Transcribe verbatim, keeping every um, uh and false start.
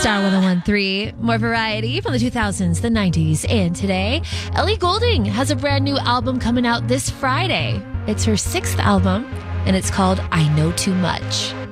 Star one oh one point three. More variety from the two thousands, the nineties, and today. Ellie Goulding has a brand new album coming out this Friday. It's her sixth album, and it's called I Know Too Much.